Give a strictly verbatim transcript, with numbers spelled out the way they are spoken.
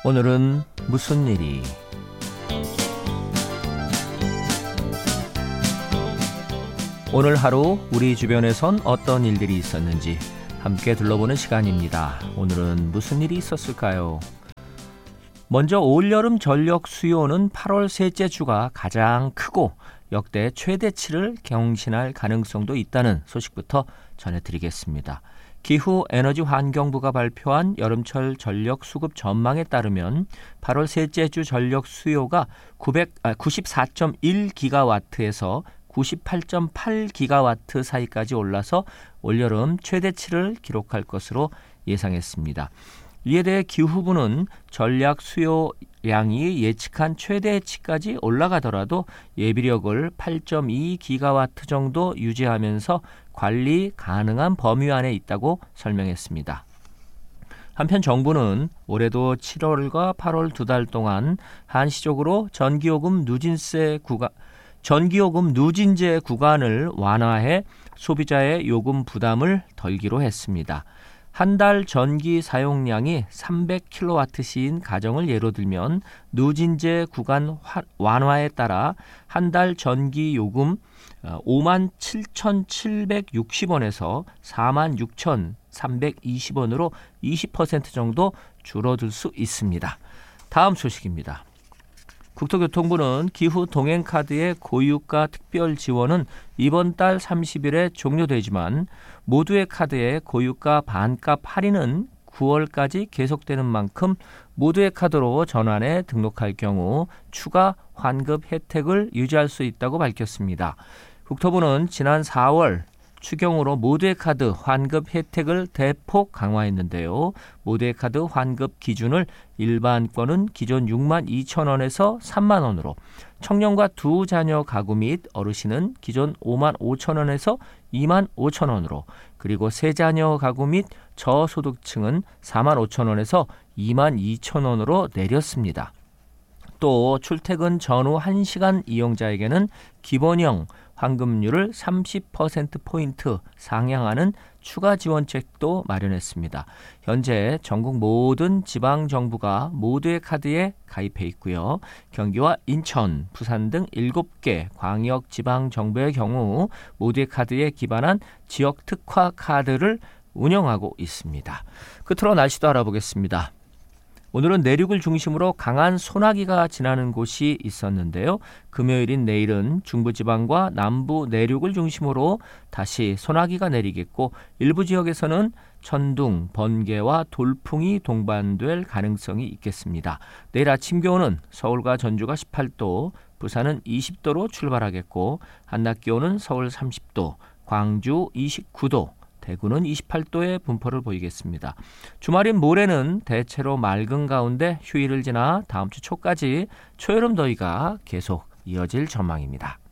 오늘은 무슨 일이? 오늘 하루 우리 주변에선 어떤 일들이 있었는지 함께 둘러보는 시간입니다. 오늘은 무슨 일이 있었을까요? 먼저 올여름 전력 수요는 팔월 셋째 주가 가장 크고 역대 최대치를 경신할 가능성도 있다는 소식부터 전해드리겠습니다. 기후에너지환경부가 발표한 여름철 전력 수급 전망에 따르면 팔월 셋째 주 전력 수요가 구십사 점 일 기가와트에서 구십팔 점 팔 기가와트 사이까지 올라서 올여름 최대치를 기록할 것으로 예상했습니다. 이에 대해 기후부는 전력 수요량이 예측한 최대치까지 올라가더라도 예비력을 팔 점 이 기가와트 정도 유지하면서 관리 가능한 범위 안에 있다고 설명했습니다. 한편 정부는 올해도 칠월과 팔월 두 달 동안 한시적으로 전기요금 누진세 구간 전기요금 누진제 구간을 완화해 소비자의 요금 부담을 덜기로 했습니다. 한 달 전기 사용량이 삼백 킬로와트시인 가정을 예로 들면 누진제 구간 완화에 따라 한 달 전기 요금 오만 칠천칠백육십 원에서 사만 육천삼백이십 원으로 이십 퍼센트 정도 줄어들 수 있습니다. 다음 소식입니다. 국토교통부는 기후 동행카드의 고유가 특별 지원은 이번 달 삼십 일에 종료되지만 모두의 카드의 고유가 반값 할인은 구월까지 계속되는 만큼 모두의 카드로 전환에 등록할 경우 추가 환급 혜택을 유지할 수 있다고 밝혔습니다. 국토부는 지난 사월 추경으로 모두의 카드 환급 혜택을 대폭 강화했는데요. 모두의 카드 환급 기준을 일반권은 기존 육만 이천 원에서 삼만 원으로, 청년과 두 자녀 가구 및 어르신은 기존 오만 오천 원에서 이만 오천 원으로, 그리고 세 자녀 가구 및 저소득층은 사만 오천 원에서 이만 이천 원으로 내렸습니다. 또 출퇴근 전후 한 시간 이용자에게는 기본형 환급률을 삼십 퍼센트포인트 상향하는 추가 지원책도 마련했습니다. 현재 전국 모든 지방정부가 모두의 카드에 가입해 있고요. 경기와 인천, 부산 등 일곱 개 광역지방정부의 경우 모두의 카드에 기반한 지역 특화 카드를 운영하고 있습니다. 끝으로 날씨도 알아보겠습니다. 오늘은 내륙을 중심으로 강한 소나기가 지나는 곳이 있었는데요. 금요일인 내일은 중부지방과 남부 내륙을 중심으로 다시 소나기가 내리겠고 일부 지역에서는 천둥, 번개와 돌풍이 동반될 가능성이 있겠습니다. 내일 아침 기온은 서울과 전주가 십팔 도, 부산은 이십 도로 출발하겠고 한낮 기온은 서울 삼십 도, 광주 이십구 도, 대구는 이십팔 도의 분포를 보이겠습니다. 주말인 모레는 대체로 맑은 가운데 휴일을 지나 다음 주 초까지 초여름 더위가 계속 이어질 전망입니다.